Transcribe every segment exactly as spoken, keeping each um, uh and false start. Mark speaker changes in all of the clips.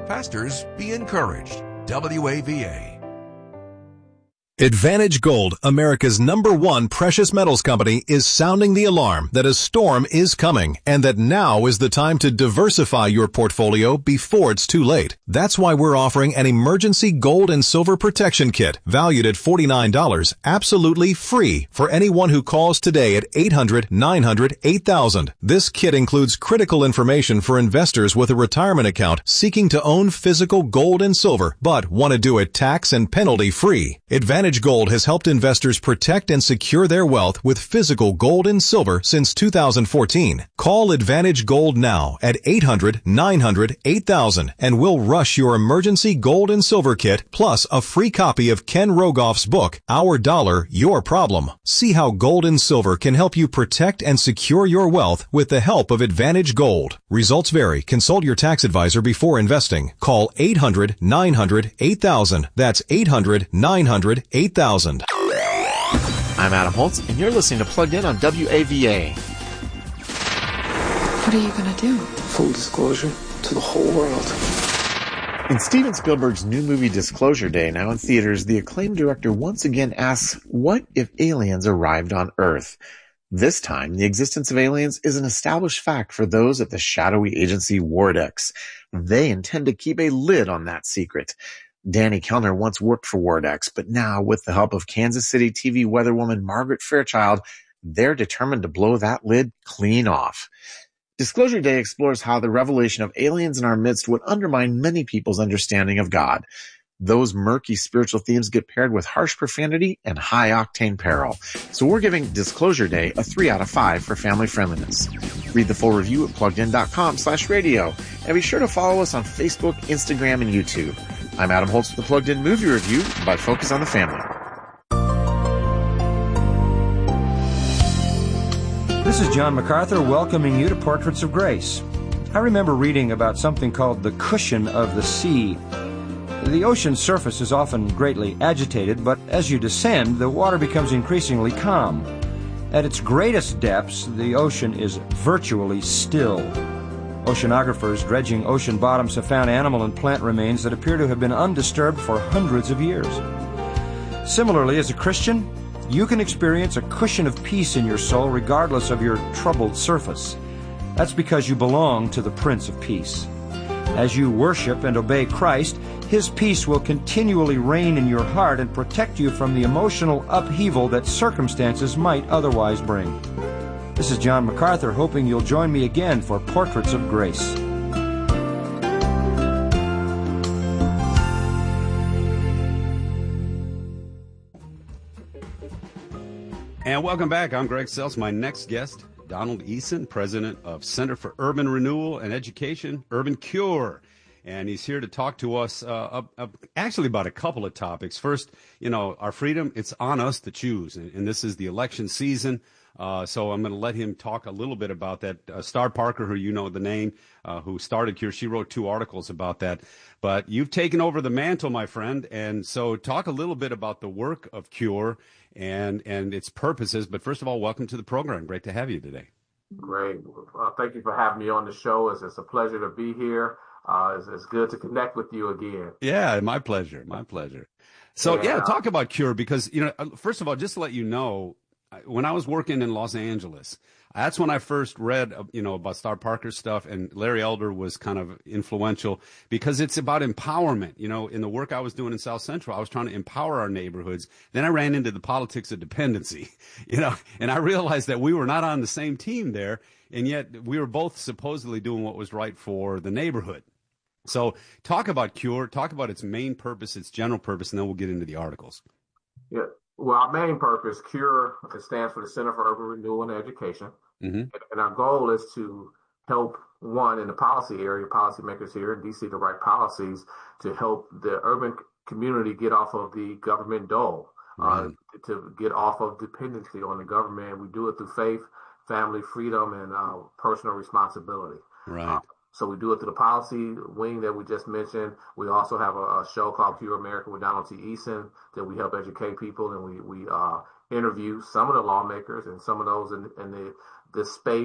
Speaker 1: Pastors, be encouraged. W A V A.
Speaker 2: Advantage Gold, America's number one precious metals company, is sounding the alarm that a storm is coming and that now is the time to diversify your portfolio before it's too late. That's why we're offering an emergency gold and silver protection kit valued at forty-nine dollars, absolutely free for anyone who calls today at eight hundred, nine hundred, eight thousand. This kit includes critical information for investors with a retirement account seeking to own physical gold and silver, but want to do it tax and penalty free. Advantage Gold has helped investors protect and secure their wealth with physical gold and silver since two thousand fourteen. Call Advantage Gold now at eight hundred, nine hundred, eight thousand and we'll rush your emergency gold and silver kit plus a free copy of Ken Rogoff's book, Our Dollar, Your Problem. See how gold and silver can help you protect and secure your wealth with the help of Advantage Gold. Results vary. Consult your tax advisor before investing. Call eight hundred, nine hundred, eight thousand. That's eight hundred, nine hundred, eight thousand.
Speaker 3: I'm Adam Holtz, and you're listening to Plugged In on W A V A.
Speaker 4: What are you going to do?
Speaker 5: Full disclosure to the whole world.
Speaker 3: In Steven Spielberg's new movie Disclosure Day, now in theaters, the acclaimed director once again asks, what if aliens arrived on Earth? This time, the existence of aliens is an established fact for those at the shadowy agency Wardex. They intend to keep a lid on that secret. Danny Kellner once worked for Wardex, but now, with the help of Kansas City T V weatherwoman Margaret Fairchild, they're determined to blow that lid clean off. Disclosure Day explores how the revelation of aliens in our midst would undermine many people's understanding of God. Those murky spiritual themes get paired with harsh profanity and high-octane peril. So we're giving Disclosure Day a three out of five for family friendliness. Read the full review at pluggedin.com slash radio. And be sure to follow us on Facebook, Instagram, and YouTube. I'm Adam Holtz with the Plugged In Movie Review by Focus on the Family.
Speaker 6: This is John MacArthur welcoming you to Portraits of Grace. I remember reading about something called the cushion of the sea. The ocean's surface is often greatly agitated, but as you descend, the water becomes increasingly calm. At its greatest depths, the ocean is virtually still. Oceanographers dredging ocean bottoms have found animal and plant remains that appear to have been undisturbed for hundreds of years. Similarly, as a Christian, you can experience a cushion of peace in your soul regardless of your troubled surface. That's because you belong to the Prince of Peace. As you worship and obey Christ, His peace will continually reign in your heart and protect you from the emotional upheaval that circumstances might otherwise bring. This is John MacArthur, hoping you'll join me again for Portraits of Grace.
Speaker 7: And welcome back. I'm Greg Sells. My next guest, Donald Eason, president of Center for Urban Renewal and Education, Urban Cure. And he's here to talk to us uh, uh, uh, actually about a couple of topics. First, you know, our freedom, it's on us to choose. And, and this is the election season. Uh, so I'm going to let him talk a little bit about that. Uh, Star Parker, who you know the name, uh, who started Cure, she wrote two articles about that. But you've taken over the mantle, my friend. And so talk a little bit about the work of Cure and, and its purposes. But first of all, welcome to the program. Great to have you today.
Speaker 8: Great. Uh, thank you for having me on the show. It's, it's a pleasure to be here. Uh, it's, it's good to connect with you again.
Speaker 7: Yeah, my pleasure. My pleasure. So, yeah, yeah talk about Cure because, you know, first of all, just to let you know, when I was working in Los Angeles, that's when I first read, you know, about Star Parker's stuff, and Larry Elder was kind of influential because it's about empowerment. You know, in the work I was doing in South Central, I was trying to empower our neighborhoods. Then I ran into the politics of dependency, you know, and I realized that we were not on the same team there, and yet we were both supposedly doing what was right for the neighborhood. So talk about Cure, talk about its main purpose, its general purpose, and then we'll get into the articles.
Speaker 8: Yeah. Well, our main purpose, Cure, it stands for the Center for Urban Renewal and Education. Mm-hmm. And our goal is to help, one, in the policy area, policymakers here in D C to write policies to help the urban community get off of the government dole, right. uh, to get off of dependency on the government. We do it through faith, family, freedom, and uh, personal responsibility.
Speaker 7: Right.
Speaker 8: Uh, So we do it through the policy wing that we just mentioned. We also have a, a show called Cure America with Donald T. Eason that we help educate people, and we we uh, interview some of the lawmakers and some of those in, in the this space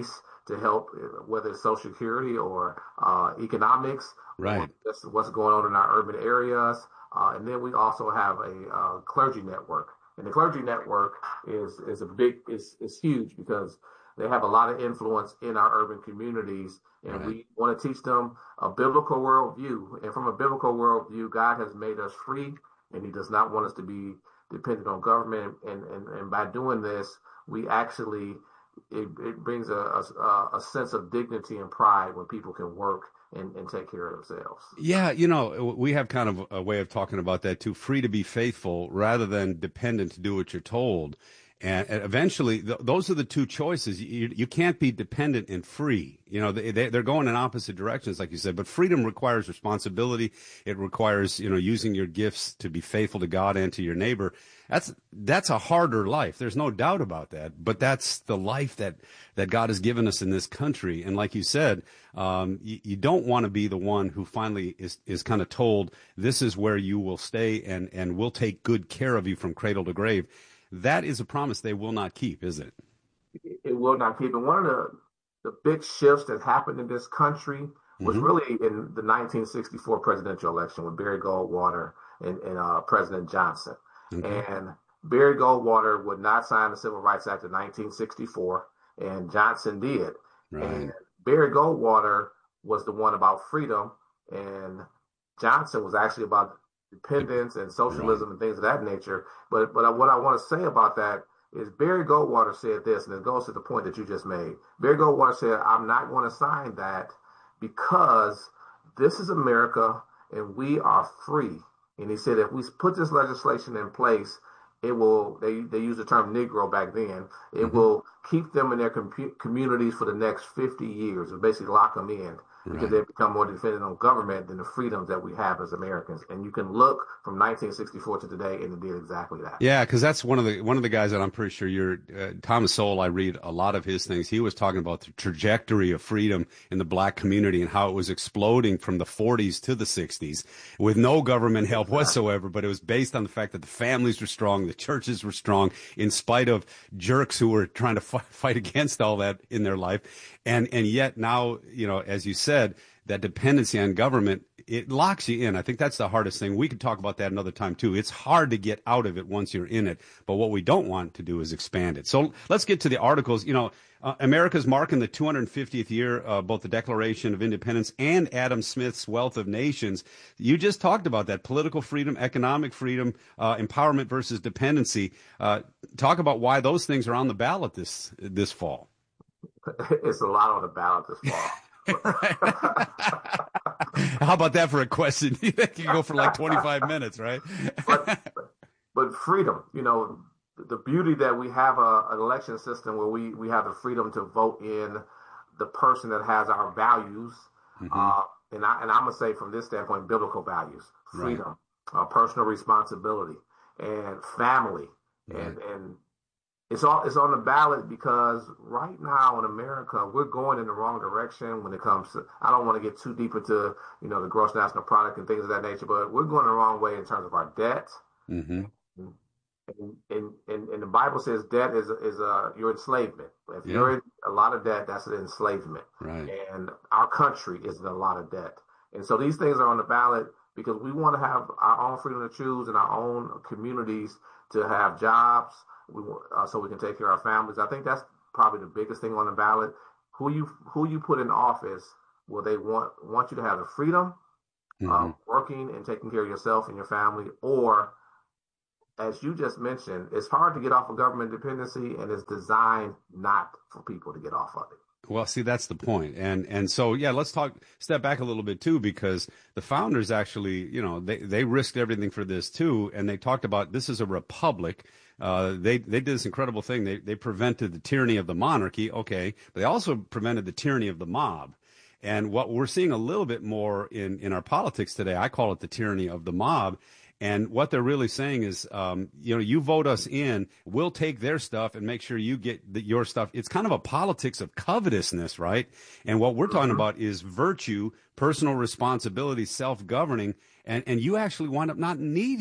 Speaker 8: to help, whether it's Social Security or uh, economics,
Speaker 7: right?
Speaker 8: That's what's going on in our urban areas. Uh, and then we also have a uh, clergy network, and the clergy network is is a big is is huge because they have a lot of influence in our urban communities, and right. we want to teach them a biblical worldview. And from a biblical worldview, God has made us free, and He does not want us to be dependent on government. And and, and by doing this, we actually it, it brings a, a a sense of dignity and pride when people can work And, and take care of themselves.
Speaker 7: Yeah, you know, we have kind of a way of talking about that too. Free to be faithful rather than dependent to do what you're told. And eventually, th- those are the two choices. You, you can't be dependent and free. You know, they, they, they're going in opposite directions, like you said. But freedom requires responsibility. It requires, you know, using your gifts to be faithful to God and to your neighbor. That's that's a harder life. There's no doubt about that. But that's the life that, that God has given us in this country. And like you said, um, you, you don't want to be the one who finally is, is kind of told, this is where you will stay and, and we'll take good care of you from cradle to grave. That is a promise they will not keep, is it?
Speaker 8: It will not keep. And one of the, the big shifts that happened in this country was mm-hmm. really in the nineteen sixty-four presidential election with Barry Goldwater and, and uh, President Johnson. Okay. And Barry Goldwater would not sign the Civil Rights Act of nineteen sixty-four, and Johnson did. Right. And Barry Goldwater was the one about freedom, and Johnson was actually about dependence and socialism right. and things of that nature. But but what I want to say about that is Barry Goldwater said this, and it goes to the point that you just made. Barry Goldwater said, I'm not going to sign that because this is America and we are free. And he said, if we put this legislation in place, it will, they, they used the term Negro back then, it mm-hmm. will keep them in their com- communities for the next fifty years and basically lock them in. Right. Because they become more dependent on government than the freedoms that we have as Americans. And you can look from nineteen sixty-four to today, and it did exactly that.
Speaker 7: Yeah, because that's one of the one of the guys that I'm pretty sure you're uh, Thomas Sowell. I read a lot of his things. He was talking about the trajectory of freedom in the black community and how it was exploding from the forties to the sixties with no government help whatsoever. But it was based on the fact that the families were strong, the churches were strong, in spite of jerks who were trying to fight, fight against all that in their life. And and yet now, you know, as you said, that dependency on government, it locks you in. I think that's the hardest thing. We could talk about that another time, too. It's hard to get out of it once you're in it. But what we don't want to do is expand it. So let's get to the articles. You know, uh, America's marking the two hundred fiftieth year of both the Declaration of Independence and Adam Smith's Wealth of Nations. You just talked about that. Political freedom, economic freedom, uh, empowerment versus dependency. Uh, talk about why those things are on the ballot this this fall.
Speaker 8: It's a lot on the ballot this fall.
Speaker 7: How about that for a question? You can go for like twenty-five minutes, right?
Speaker 8: but, but freedom, you know, the beauty that we have a, an election system where we, we have the freedom to vote in the person that has our values. Mm-hmm. Uh, and, I, and I'm going to say from this standpoint, biblical values, freedom, right. uh, personal responsibility, and family. Right. And, and It's all it's on the ballot because right now in America, we're going in the wrong direction when it comes to, I don't want to get too deep into, you know, the gross national product and things of that nature, but we're going the wrong way in terms of our debt. Mm-hmm. And, and, and, and the Bible says debt is, is a, your enslavement. If yeah. you're in a lot of debt, that's an enslavement.
Speaker 7: Right.
Speaker 8: And our country is in a lot of debt. And so these things are on the ballot because we want to have our own freedom to choose in our own communities to have jobs. We want, uh, so we can take care of our families. I think that's probably the biggest thing on the ballot. Who you who you put in office, will they want want you to have the freedom mm-hmm. of working and taking care of yourself and your family, or as you just mentioned, it's hard to get off of government dependency, and it's designed not for people to get off of it.
Speaker 7: Well, see, that's the point. And and so, yeah, let's talk, step back a little bit, too, because the founders actually, you know, they, they risked everything for this, too. And they talked about this is a republic. Uh, they they did this incredible thing. They they prevented the tyranny of the monarchy. OK, but they also prevented the tyranny of the mob. And what we're seeing a little bit more in, in our politics today, I call it the tyranny of the mob. And what they're really saying is, um, you know, you vote us in, we'll take their stuff and make sure you get the, your stuff. It's kind of a politics of covetousness, right? And what we're talking about is virtue, personal responsibility, self-governing, and, and you actually wind up not needing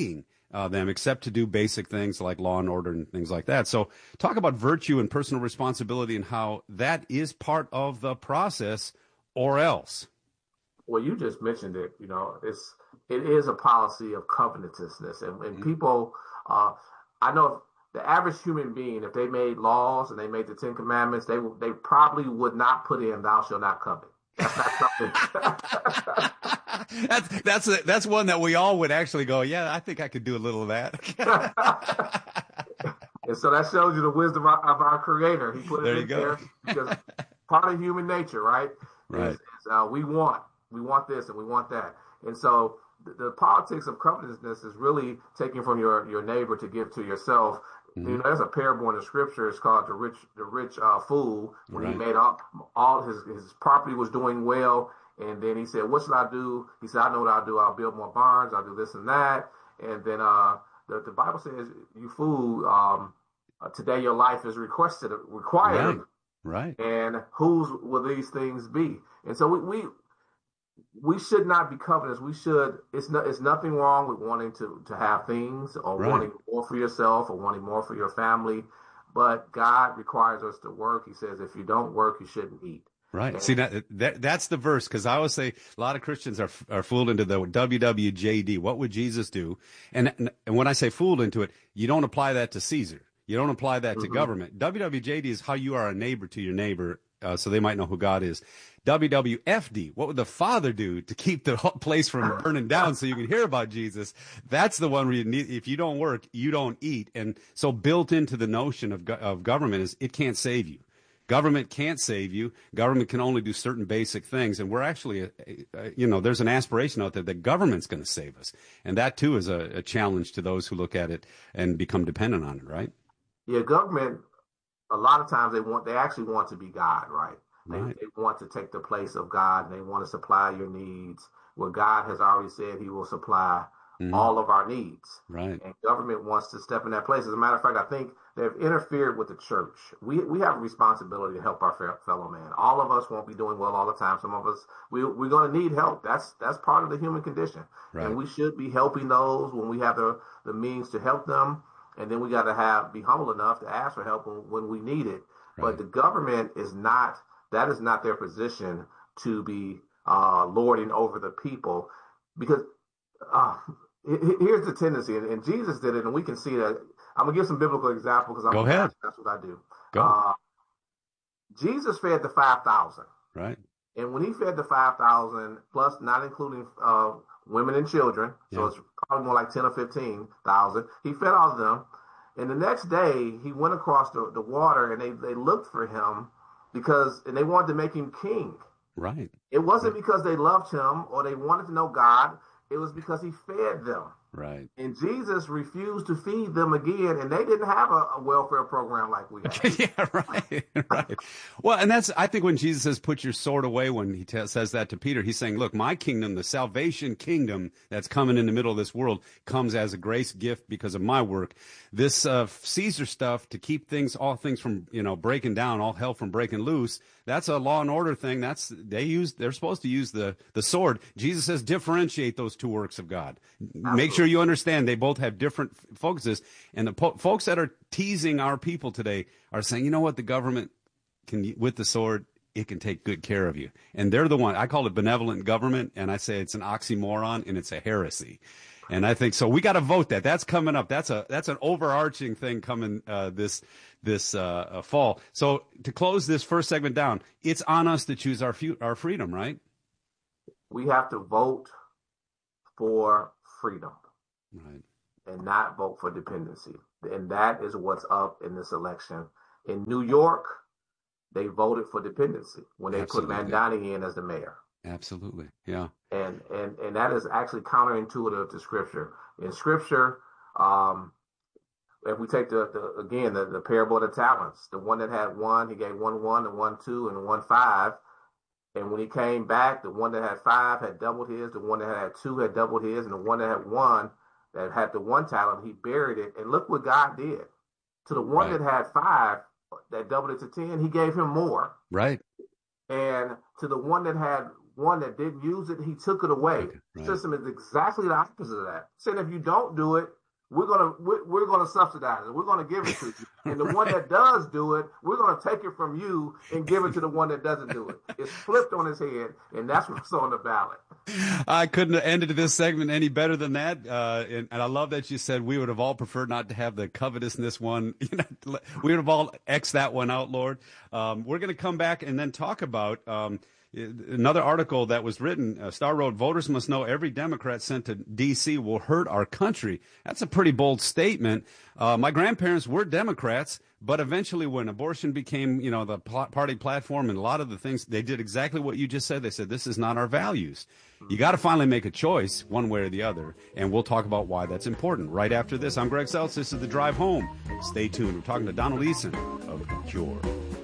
Speaker 7: uh, them except to do basic things like law and order and things like that. So talk about virtue and personal responsibility and how that is part of the process, or else.
Speaker 8: Well, you just mentioned it. You know, it's it is a policy of covetousness, and, and people. Uh, I know if the average human being, if they made laws and they made the Ten Commandments, they they probably would not put in "Thou shalt not covet." That's not something.
Speaker 7: that's that's a, that's one that we all would actually go, yeah, I think I could do a little of that.
Speaker 8: And so that shows you the wisdom of, of our Creator. He put it
Speaker 7: there
Speaker 8: in
Speaker 7: you go.
Speaker 8: there because part of human nature, right?
Speaker 7: Right.
Speaker 8: Is, is, uh, we want we want this and we want that, and so the, the politics of covetousness is really taking from your your neighbor to give to yourself. Mm-hmm. You know, there's a parable in the scripture. It's called the rich, the rich uh, fool. When right. he made all, all his his property was doing well, and then he said, "What should I do?" He said, "I know what I'll do. I'll build more barns. I'll do this and that." And then uh, the the Bible says, "You fool! Um, uh, today your life is requested, required."
Speaker 7: Right. Right.
Speaker 8: And whose will these things be? And so we we we should not be covetous. We should. It's no, it's nothing wrong with wanting to to have things or
Speaker 7: right.
Speaker 8: wanting more for yourself or wanting more for your family. But God requires us to work. He says, if you don't work, you shouldn't eat.
Speaker 7: Right.
Speaker 8: And,
Speaker 7: See, that, that that's the verse, because I always say a lot of Christians are are fooled into the W W J D. What would Jesus do? And and when I say fooled into it, you don't apply that to Caesar. You don't apply that to mm-hmm. government. W W J D is how you are a neighbor to your neighbor, uh, so they might know who God is. W W F D, what would the Father do to keep the place from burning down so you can hear about Jesus? That's the one where you need, if you don't work, you don't eat. And so built into the notion of, of government is it can't save you. Government can't save you. Government can only do certain basic things. And we're actually, uh, you know, there's an aspiration out there that government's going to save us. And that, too, is a, a challenge to those who look at it and become dependent on it, right?
Speaker 8: Yeah, government, a lot of times they want, they actually want to be God, right? They,
Speaker 7: right.
Speaker 8: they want to take the place of God, and they want to supply your needs where God has already said he will supply mm. all of our needs.
Speaker 7: Right.
Speaker 8: And government wants to step in that place. As a matter of fact, I think they've interfered with the church. We we have a responsibility to help our fellow man. All of us won't be doing well all the time. Some of us, we, we're going to need help. That's that's part of the human condition. Right. And we should be helping those when we have the, the means to help them. And then we got to have be humble enough to ask for help when, when we need it. Right. But the government is not, that is not their position to be uh, lording over the people. Because uh, here's the tendency, and, and Jesus did it, and we can see that. I'm going to give some biblical examples because I'm
Speaker 7: Go ahead.
Speaker 8: That's what I do.
Speaker 7: Go.
Speaker 8: Uh, Jesus fed the five thousand.
Speaker 7: Right.
Speaker 8: And when he fed the five thousand, plus not including uh, women and children, so yeah. it's probably more like ten or fifteen thousand, he fed all of them. And the next day, he went across the, the water, and they, they looked for him because, and they wanted to make him king.
Speaker 7: Right.
Speaker 8: It wasn't
Speaker 7: right.
Speaker 8: because they loved him or they wanted to know God. It was because he fed them.
Speaker 7: Right.
Speaker 8: And Jesus refused to feed them again, and they didn't have a, a welfare program like we have.
Speaker 7: Yeah, right, right. Well, and that's, I think when Jesus says, put your sword away, when he t- says that to Peter, he's saying, look, my kingdom, the salvation kingdom that's coming in the middle of this world comes as a grace gift because of my work. This uh, Caesar stuff to keep things, all things from, you know, breaking down, all hell from breaking loose, that's a law and order thing. That's, they use, they're supposed to use the, the sword. Jesus says, differentiate those two works of God. Absolutely. Make sure you understand they both have different f- focuses. And the po- folks that are teasing our people today are saying, you know what, the government can, with the sword, it can take good care of you. And they're the one, I call it benevolent government, and I say it's an oxymoron and it's a heresy. And I think so. We got to vote that. That's coming up. That's a that's an overarching thing coming uh, this this uh, uh, fall. So to close this first segment down, it's on us to choose our fu- our freedom, right?
Speaker 8: We have to vote for freedom,
Speaker 7: right,
Speaker 8: and not vote for dependency. And that is what's up in this election. In New York, they voted for dependency when they Absolutely. put Mandani in as the mayor.
Speaker 7: Absolutely, yeah.
Speaker 8: And and and that is actually counterintuitive to Scripture. In Scripture, um, if we take the, the again the, the parable of the talents, the one that had one, he gave one one, and one two, and one five. And when he came back, the one that had five had doubled his, the one that had two had doubled his, and the one that had one that had the one talent, he buried it. And look what God did. To the one right. that had five, that doubled it to ten, he gave him more.
Speaker 7: Right.
Speaker 8: And to the one that had one that didn't use it, he took it away.
Speaker 7: Right.
Speaker 8: System is exactly the opposite of that. Saying if you don't do it, we're gonna we're, we're gonna subsidize it. We're gonna give it to you, and the one that does do it, we're gonna take it from you and give it to the one that doesn't do it. It's flipped on his head, and that's what's on the ballot.
Speaker 7: I couldn't have ended this segment any better than that, uh, and, and I love that you said we would have all preferred not to have the covetousness one. You know, we would have all X'd that one out, Lord. Um, we're going to come back and then talk about um, another article that was written. Uh, Star wrote, "Voters must know every Democrat sent to D C will hurt our country." That's a pretty bold statement. Uh, my grandparents were Democrats, but eventually when abortion became, you know, the pl- party platform and a lot of the things, they did exactly what you just said. They said, this is not our values. You got to finally make a choice one way or the other, and we'll talk about why that's important right after this. I'm Greg Seltz. This is The Drive Home. Stay tuned. We're talking to Donald Eason of Cure.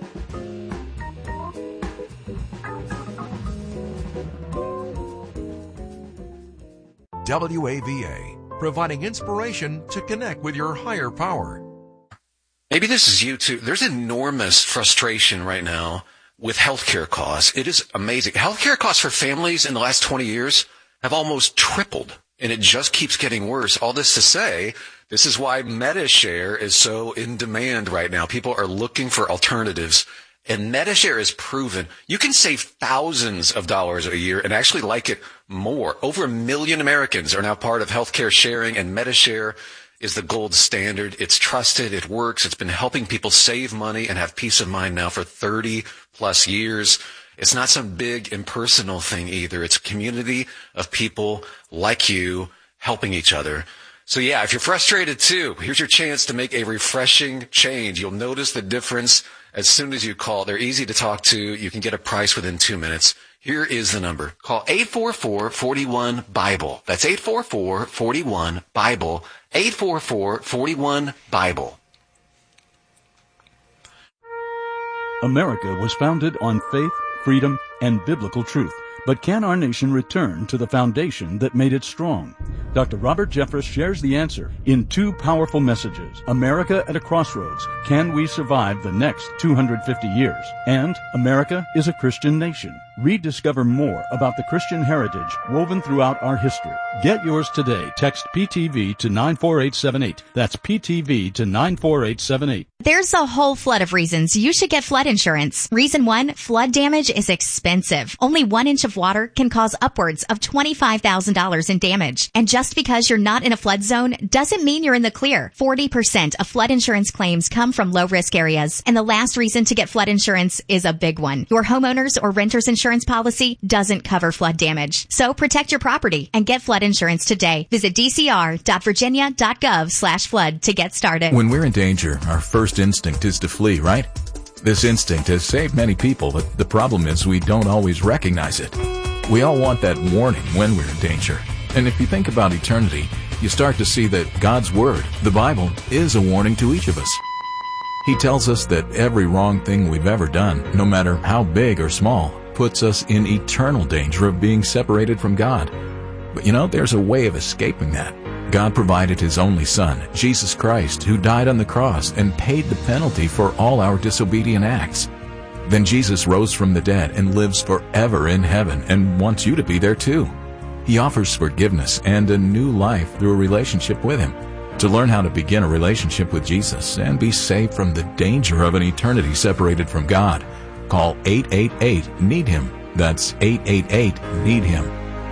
Speaker 1: W A V A, providing inspiration to connect with your higher power.
Speaker 4: Maybe this is you too. There's enormous frustration right now with healthcare costs. It is amazing. Healthcare costs for families in the last twenty years have almost tripled, and it just keeps getting worse. All this to say, this is why MediShare is so in demand right now. People are looking for alternatives, and MediShare is proven. You can save thousands of dollars a year and actually like it more. Over a million Americans are now part of healthcare sharing, and MediShare is the gold standard. It's trusted. It works. It's been helping people save money and have peace of mind now for thirty plus years. It's not some big impersonal thing either. It's a community of people like you helping each other. So yeah, if you're frustrated too, here's your chance to make a refreshing change. You'll notice the difference as soon as you call. They're easy to talk to. You can get a price within two minutes. Here is the number. Call eight four four, four one, BIBLE. That's eight four four, four one, BIBLE. eight four four, four one, BIBLE.
Speaker 9: America was founded on faith, freedom, and biblical truth. But can our nation return to the foundation that made it strong? Doctor Robert Jeffress shares the answer in two powerful messages. America at a Crossroads. Can we survive the next two hundred fifty years? And America is a Christian nation. Rediscover more about the Christian heritage woven throughout our history. Get yours today. Text P T V to nine four eight seven eight. That's P T V to nine four eight seven eight.
Speaker 10: There's a whole flood of reasons you should get flood insurance. Reason one, flood damage is expensive. Only one inch of water can cause upwards of twenty-five thousand dollars in damage. And just because you're not in a flood zone doesn't mean you're in the clear. forty percent of flood insurance claims come from low-risk areas. And the last reason to get flood insurance is a big one. Your homeowner's or renter's insurance policy doesn't cover flood damage. So protect your property and get flood insurance today. Visit d c r dot virginia dot gov slash flood to get started.
Speaker 11: When we're in danger, our first instinct is to flee, right? This instinct has saved many people, but the problem is we don't always recognize it. We all want that warning when we're in danger. And if you think about eternity, you start to see that God's Word, the Bible, is a warning to each of us. He tells us that every wrong thing we've ever done, no matter how big or small, puts us in eternal danger of being separated from God. But you know, there's a way of escaping that. God provided His only Son, Jesus Christ, who died on the cross and paid the penalty for all our disobedient acts. Then Jesus rose from the dead and lives forever in heaven and wants you to be there too. He offers forgiveness and a new life through a relationship with Him. To learn how to begin a relationship with Jesus and be saved from the danger of an eternity separated from God, call eight eight eight, need him. That's eight eight eight, need him.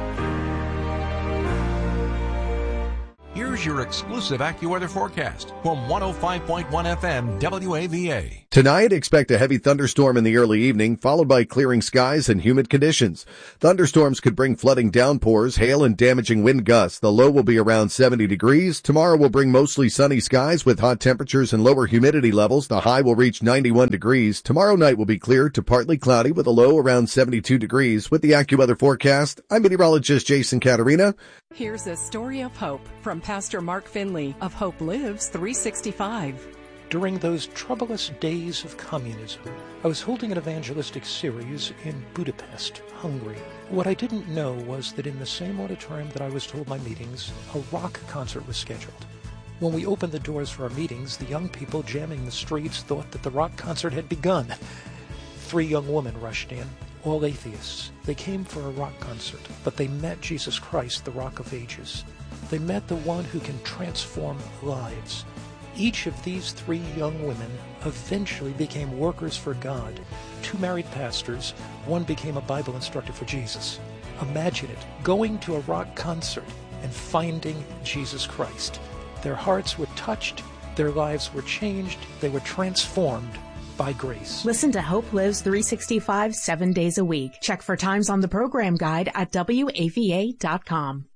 Speaker 1: Here's your exclusive AccuWeather forecast from one oh five point one F M W A V A.
Speaker 12: Tonight, expect a heavy thunderstorm in the early evening, followed by clearing skies and humid conditions. Thunderstorms could bring flooding downpours, hail, and damaging wind gusts. The low will be around seventy degrees. Tomorrow will bring mostly sunny skies with hot temperatures and lower humidity levels. The high will reach ninety-one degrees. Tomorrow night will be clear to partly cloudy with a low around seventy-two degrees. With the AccuWeather forecast, I'm meteorologist Jason Caterina.
Speaker 13: Here's a story of hope from Pastor Mark Finley of Hope Lives three sixty-five.
Speaker 14: During those troublous days of communism, I was holding an evangelistic series in Budapest, Hungary. What I didn't know was that in the same auditorium that I was to hold my meetings, a rock concert was scheduled. When we opened the doors for our meetings, the young people jamming the streets thought that the rock concert had begun. Three young women rushed in, all atheists. They came for a rock concert, but they met Jesus Christ, the Rock of Ages. they met the one who can transform lives. Each of these three young women eventually became workers for God. Two married pastors, one became a Bible instructor for Jesus. Imagine it, going to a rock concert and finding Jesus Christ. Their hearts were touched, their lives were changed, they were transformed by grace.
Speaker 15: Listen to Hope Lives three sixty-five, seven days a week. Check for times on the program guide at W A V A dot com.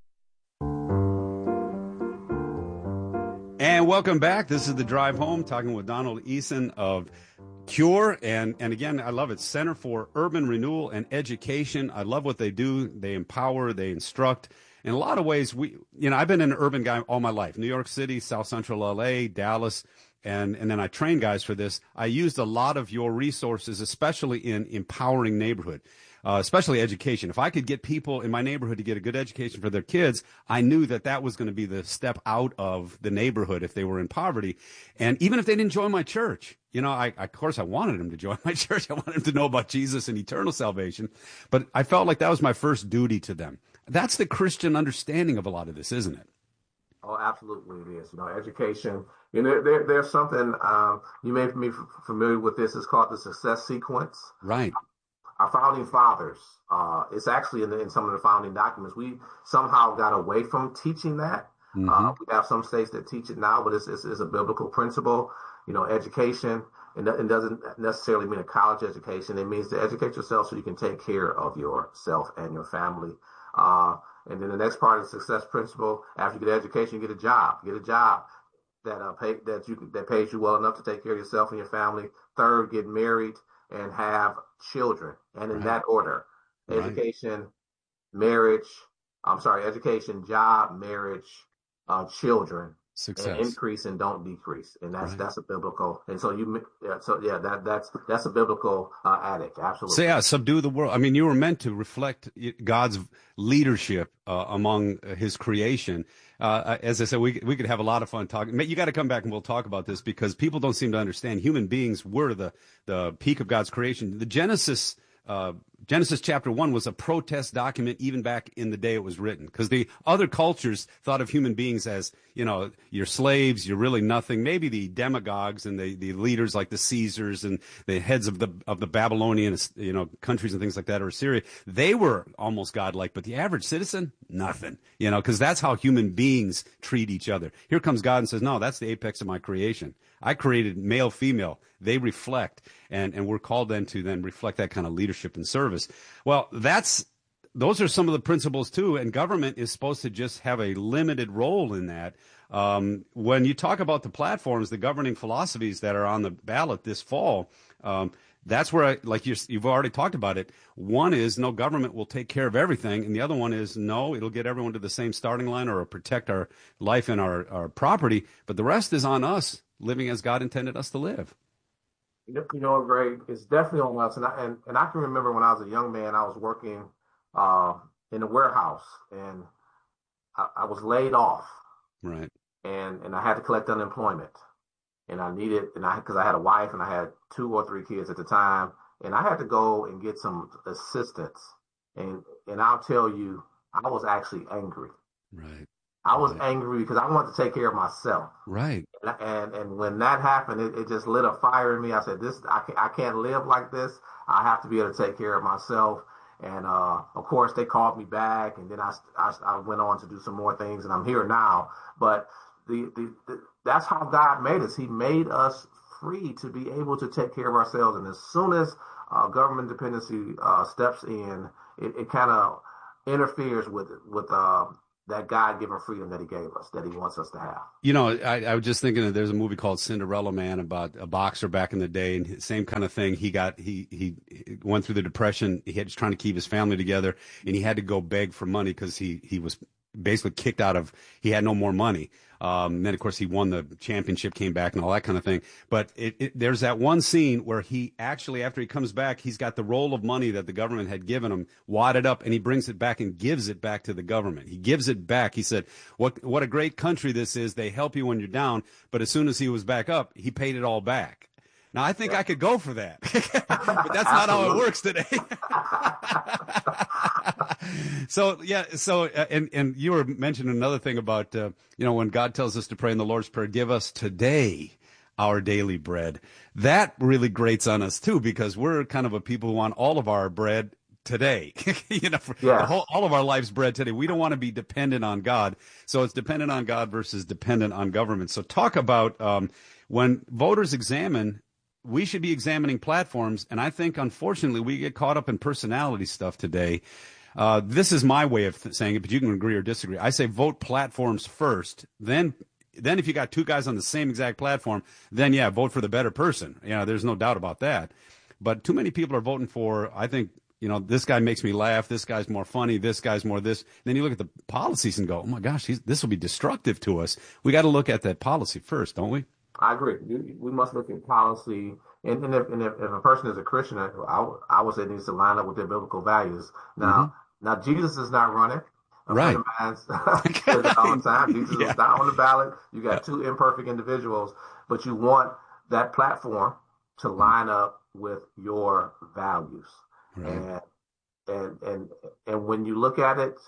Speaker 7: And welcome back. This is The Drive Home, talking with Donald Eason of CURE. And, and again, I love it. Center for Urban Renewal and Education. I love what they do. They empower, they instruct. In a lot of ways, we, you know, I've been an urban guy all my life. New York City, South Central L A, Dallas. And, and then I train guys for this. I used a lot of your resources, especially in empowering neighborhood. Uh, especially education. If I could get people in my neighborhood to get a good education for their kids, I knew that that was going to be the step out of the neighborhood if they were in poverty. And even if they didn't join my church, you know, I, of course I wanted them to join my church. I wanted them to know about Jesus and eternal salvation. But I felt like that was my first duty to them. That's the Christian understanding of a lot of this, isn't it?
Speaker 8: Oh, absolutely it is. You know, education, you know, there, there's something, um, you may be familiar with this. It's called the success sequence.
Speaker 7: Right.
Speaker 8: Our founding fathers, uh, it's actually in, the, in some of the founding documents. We somehow got away from teaching that. Mm-hmm. Uh, we have some states that teach it now, but it's, it's, it's a biblical principle. You know, education, and it doesn't necessarily mean a college education. It means to educate yourself so you can take care of yourself and your family. Uh, and then the next part of the success principle, after you get education, you get a job. Get a job that uh, pay, that you that pays you well enough to take care of yourself and your family. Third, get married and have children, and in right. that order: right. education, marriage. I'm sorry, education, job, marriage, uh, children,
Speaker 7: success,
Speaker 8: and increase and don't decrease, and that's
Speaker 7: right.
Speaker 8: that's a biblical. And so you, yeah, so yeah, that that's that's a biblical uh, addict, absolutely.
Speaker 7: So yeah, subdue the world. I mean, you were meant to reflect God's leadership uh, among His creation. Uh, as I said, we we could have a lot of fun talking. You got to come back and we'll talk about this because people don't seem to understand. Human beings were the the peak of God's creation. The Genesis uh, Genesis chapter one was a protest document even back in the day it was written, because the other cultures thought of human beings as, you know, you're slaves, you're really nothing. Maybe the demagogues and the, the leaders like the Caesars and the heads of the of the Babylonian, you know, countries and things like that, or Assyria, they were almost godlike, but the average citizen, nothing, you know, because that's how human beings treat each other. Here comes God and says, no, that's the apex of my creation. I created male, female. They reflect, and, and we're called then to then reflect that kind of leadership and service. Well, that's those are some of the principles too, and government is supposed to just have a limited role in that. Um, when you talk about the platforms, the governing philosophies that are on the ballot this fall, um, that's where, I, like you, you've already talked about it. One is no government will take care of everything, and the other one is no, it'll get everyone to the same starting line or protect our life and our, our property, but the rest is on us, living as God intended us to live.
Speaker 8: You know, Greg, it's definitely on us. And I, and, and I can remember when I was a young man, I was working uh, in a warehouse, and I, I was laid off.
Speaker 7: Right.
Speaker 8: And and I had to collect unemployment. And I needed, and I because I had a wife and I had two or three kids at the time, and I had to go and get some assistance. And and I'll tell you, I was actually angry.
Speaker 7: Right.
Speaker 8: I was
Speaker 7: right.
Speaker 8: angry because I wanted to take care of myself.
Speaker 7: Right.
Speaker 8: And and, and when that happened, it, it just lit a fire in me. I said, "This, I can't, I can't live like this. I have to be able to take care of myself." And uh, of course, they called me back, and then I, I, I went on to do some more things, and I'm here now. But the, the, the that's how God made us. He made us free to be able to take care of ourselves. And as soon as uh, government dependency uh, steps in, it, it kind of interferes with with uh, that God-given freedom that He gave us, that He wants us to have.
Speaker 7: You know, I, I was just thinking that there's a movie called Cinderella Man about a boxer back in the day, and same kind of thing. He got he he went through the Depression. He was trying to keep his family together, and he had to go beg for money because he he was basically kicked out of. He had no more money. Um, then, of course, he won the championship, came back, and all that kind of thing. But it, it, there's that one scene where he actually, after he comes back, he's got the roll of money that the government had given him wadded up, and he brings it back and gives it back to the government. He gives it back. He said, what what a great country this is. They help you when you're down. But as soon as he was back up, he paid it all back. Now, I think yeah. I could go for that. But that's not how it works today. So, yeah, so, uh, and, and you were mentioning another thing about, uh, you know, when God tells us to pray in the Lord's Prayer, give us today our daily bread. That really grates on us, too, because we're kind of a people who want all of our bread today, you know, for
Speaker 8: Yeah.
Speaker 7: the whole, all of our life's bread today. We don't want to be dependent on God. So it's dependent on God versus dependent on government. So talk about um, when voters examine, we should be examining platforms. And I think, unfortunately, we get caught up in personality stuff today. Uh, this is my way of th- saying it, but you can agree or disagree. I say vote platforms first, then then if you got two guys on the same exact platform, then, yeah, vote for the better person. Yeah, there's no doubt about that. But too many people are voting for, I think, you know, this guy makes me laugh, this guy's more funny, this guy's more this. Then you look at the policies and go, oh, my gosh, he's, this will be destructive to us. We got to look at that policy first, don't we?
Speaker 8: I agree. We must look at policy. And, and, if, and if, if a person is a Christian, I, I would say it needs to line up with their biblical values. Now, mm-hmm. now Jesus is not running. A
Speaker 7: right.
Speaker 8: friend of mine says it all the time. Jesus yeah. is not on the ballot. You got two imperfect individuals, but you want that platform to line up with your values. Right. And, and and and when you look at it,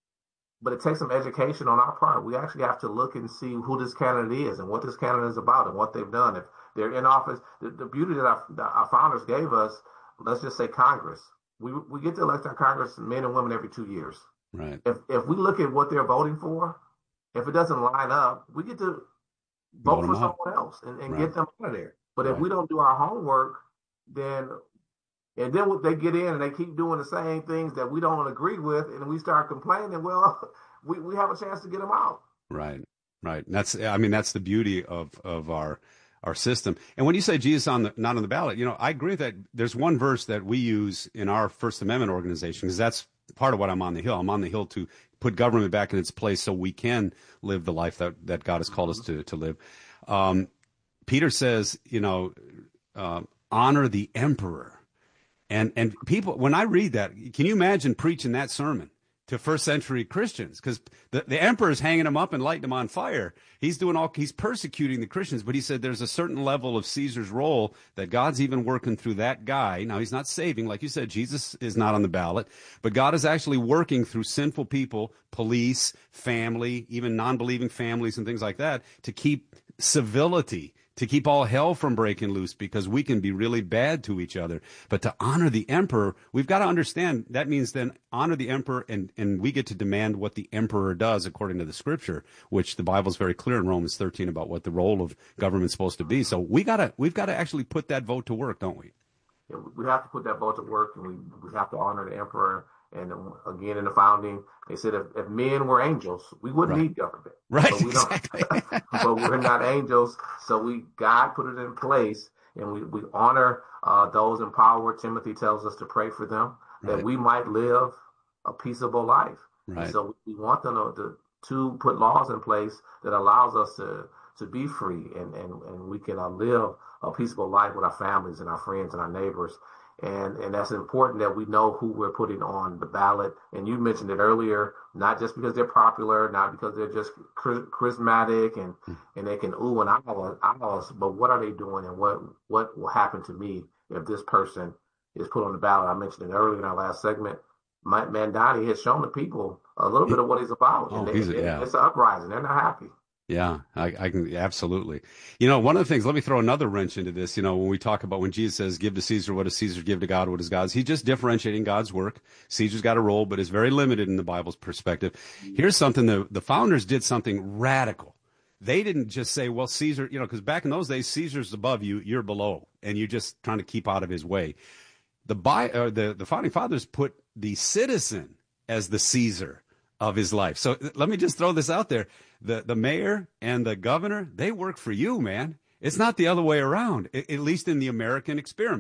Speaker 8: but it takes some education on our part. We actually have to look and see who this candidate is and what this candidate is about and what they've done. If they're in office, the, the beauty that our, that our founders gave us, let's just say Congress, we we get to elect our Congress men and women every two years.
Speaker 7: Right.
Speaker 8: If if we look at what they're voting for, if it doesn't line up, we get to vote, vote for someone else and, and right. get them out of there. But right. if we don't do our homework, then and then they get in and they keep doing the same things that we don't agree with, and we start complaining, well, we, we have a chance to get them out.
Speaker 7: Right, right. And that's, I mean, that's the beauty of, of our our system. And when you say Jesus on the not on the ballot, you know, I agree that there's one verse that we use in our First Amendment organization, because that's part of what I'm on the Hill. I'm on the Hill to put government back in its place so we can live the life that, that God has called us to, to live. Um, Peter says, you know, uh, honor the emperor. And and people, when I read that, can you imagine preaching that sermon to first century Christians? Because the, the emperor's hanging them up and lighting them on fire. He's doing all, he's persecuting the Christians. But he said there's a certain level of Caesar's role that God's even working through that guy. Now, he's not saving. Like you said, Jesus is not on the ballot. But God is actually working through sinful people, police, family, even non-believing families and things like that, to keep civility, to keep all hell from breaking loose, because we can be really bad to each other. But to honor the emperor, we've got to understand that means then honor the emperor, and, and we get to demand what the emperor does according to the scripture, which the Bible is very clear in Romans thirteen about what the role of government's supposed to be. So we gotta, we've got to actually put that vote to work, don't we?
Speaker 8: Yeah, we have to put that vote to work, and we, we have to honor the emperor. And again, in the founding, they said if, if men were angels, we wouldn't
Speaker 7: right.
Speaker 8: need government.
Speaker 7: Right,
Speaker 8: but we don't.
Speaker 7: exactly.
Speaker 8: But we're not angels, so we God put it in place, and we, we honor uh, those in power. Timothy tells us to pray for them, right. that we might live a peaceable life.
Speaker 7: Right.
Speaker 8: And so we want them to, to, to put laws in place that allows us to, to be free, and, and, and we can uh, live a peaceable life with our families and our friends and our neighbors. And and that's important that we know who we're putting on the ballot. And you mentioned it earlier, not just because they're popular, not because they're just charismatic and, and they can ooh and ah us, but what are they doing, and what, what will happen to me if this person is put on the ballot? I mentioned it earlier in our last segment. Mike Mandani has shown the people a little bit of what he's about.
Speaker 7: Oh,
Speaker 8: and they,
Speaker 7: he's, yeah.
Speaker 8: It's an uprising. They're not happy.
Speaker 7: Yeah, I, I can absolutely. You know, one of the things, let me throw another wrench into this. You know, when we talk about when Jesus says, give to Caesar what is Caesar, give to God what is God's, he's just differentiating God's work. Caesar's got a role, but is very limited in the Bible's perspective. Here's something, the, the founders did something radical. They didn't just say, well, Caesar, you know, because back in those days, Caesar's above you, you're below, and you're just trying to keep out of his way. The, by, uh, the, the founding fathers put the citizen as the Caesar of his life. So let me just throw this out there. The the mayor and the governor, they work for you, man. It's not the other way around, at least in the American experiment.